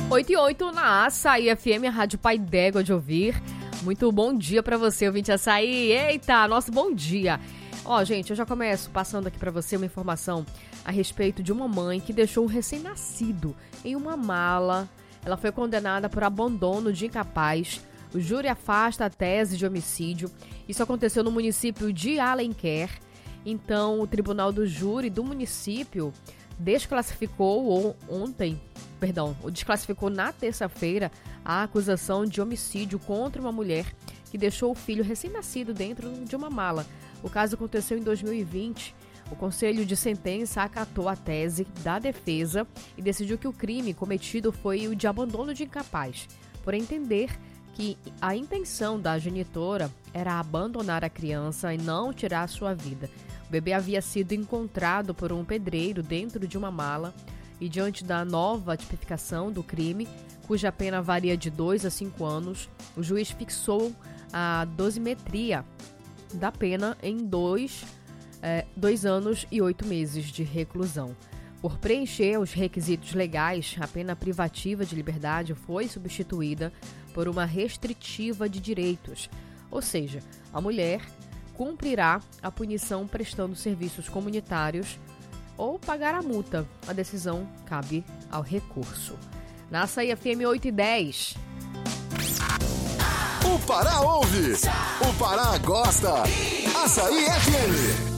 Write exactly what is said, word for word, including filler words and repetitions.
oito e oito na Açaí F M, a Rádio Pai d'Égua de ouvir. Muito bom dia pra você, ouvinte Açaí. Eita, nosso bom dia. Ó, gente, eu já começo passando aqui pra você uma informação a respeito de uma mãe que deixou um recém-nascido em uma mala. Ela foi condenada por abandono de incapaz. O júri afasta a tese de homicídio. Isso aconteceu no município de Alenquer. Então, o tribunal do júri do município desclassificou ontem, perdão, desclassificou na terça-feira a acusação de homicídio contra uma mulher que deixou o filho recém-nascido dentro de uma mala. O caso aconteceu em dois mil e vinte. O Conselho de Sentença acatou a tese da defesa e decidiu que o crime cometido foi o de abandono de incapaz, por entender que a intenção da genitora era abandonar a criança e não tirar sua vida. O bebê havia sido encontrado por um pedreiro dentro de uma mala e, diante da nova tipificação do crime, cuja pena varia de dois a cinco anos, o juiz fixou a dosimetria da pena em dois, é, dois anos e oito meses de reclusão. Por preencher os requisitos legais, a pena privativa de liberdade foi substituída por uma restritiva de direitos, ou seja, a mulher cumprirá a punição prestando serviços comunitários ou pagar a multa. A decisão cabe ao recurso. Na Açaí F M oito e dez. O Pará ouve, o Pará gosta. Açaí F M.